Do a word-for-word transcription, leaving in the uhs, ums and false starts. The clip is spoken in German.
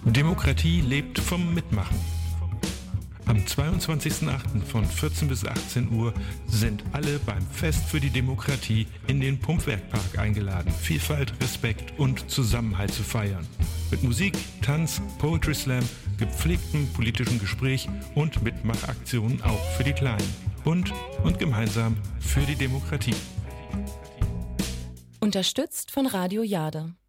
Demokratie lebt vom Mitmachen. Am zweiundzwanzigsten achten von vierzehn bis achtzehn Uhr sind alle beim Fest für die Demokratie in den Pumpwerkpark eingeladen, Vielfalt, Respekt und Zusammenhalt zu feiern. Mit Musik, Tanz, Poetry Slam, gepflegtem politischen Gespräch und Mitmachaktionen auch für die Kleinen. Bunt und gemeinsam für die Demokratie. Unterstützt von Radio Jade.